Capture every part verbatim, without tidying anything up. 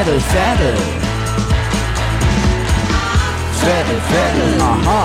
Vettel, Vettel. Vettel, Vettel. Aha.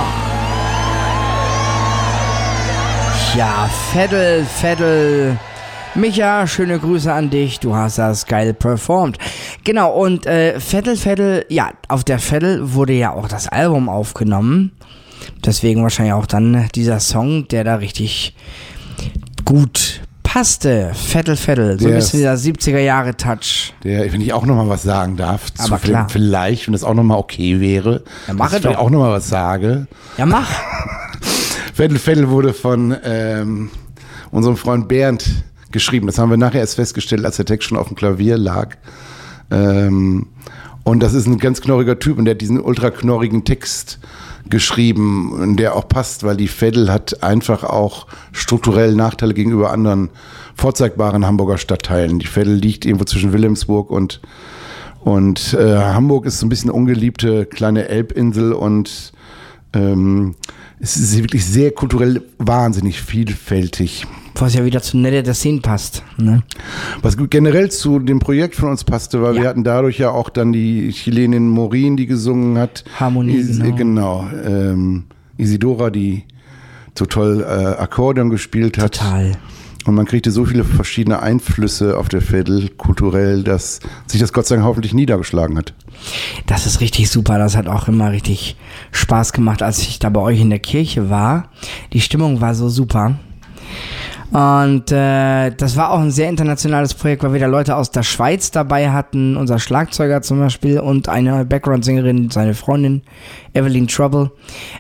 Ja, Vettel, Vettel. Micha, schöne Grüße an dich. Du hast das geil performt. Genau, und äh, Vettel, Vettel, ja, auf der Vettel wurde ja auch das Album aufgenommen. Deswegen wahrscheinlich auch dann dieser Song, der da richtig gut passte. Vettel, Vettel. So ein bisschen dieser siebziger-Jahre-Touch. Der, wenn ich auch nochmal was sagen darf. Aber zu, klar. Vielleicht, wenn das auch nochmal okay wäre. Ja, mach dass es doch. ich auch nochmal was sage. Ja, mach. Vettel, Vettel wurde von ähm, unserem Freund Bernd geschrieben. Das haben wir nachher erst festgestellt, als der Text schon auf dem Klavier lag. Ähm, und das ist ein ganz knorriger Typ und der hat diesen ultra knorrigen Text geschrieben und der auch passt, weil die Vettel hat einfach auch strukturell Nachteile gegenüber anderen vorzeigbaren Hamburger Stadtteilen. Die Vettel liegt irgendwo zwischen Wilhelmsburg und, und äh, Hamburg ist so ein bisschen ungeliebte kleine Elbinsel und ähm, es ist wirklich sehr kulturell wahnsinnig vielfältig. Was ja wieder zu Nette der Scene passt. Ne? Was generell zu dem Projekt von uns passte, weil Ja. wir hatten dadurch ja auch dann die Chilenin Morin, die gesungen hat. Harmonie, Is, genau. genau ähm, Isidora, die so toll äh, Akkordeon gespielt hat. Total. Und man kriegte so viele verschiedene Einflüsse auf der Vettel kulturell, dass sich das Gott sei Dank hoffentlich niedergeschlagen hat. Das ist richtig super. Das hat auch immer richtig Spaß gemacht, als ich da bei euch in der Kirche war. Die Stimmung war so super. Und äh, das war auch ein sehr internationales Projekt, weil wir da Leute aus der Schweiz dabei hatten, unser Schlagzeuger zum Beispiel und eine Background-Sängerin, seine Freundin Evelyn Trouble.